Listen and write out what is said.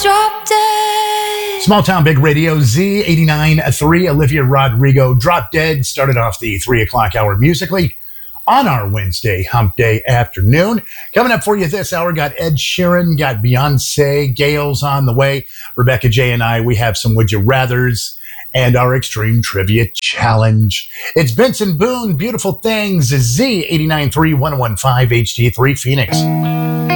Drop Dead. Small Town Big Radio Z89.3. Olivia Rodrigo, Drop Dead, started off the 3 o'clock hour musically on our Wednesday hump day afternoon. Coming up for you this hour, got Ed Sheeran, got Beyonce, Gail's on the way. Rebecca J and I, we have some Would You Rathers and our Extreme Trivia Challenge. It's Benson Boone, Beautiful Things, Z89.3, 1015 HD3 Phoenix.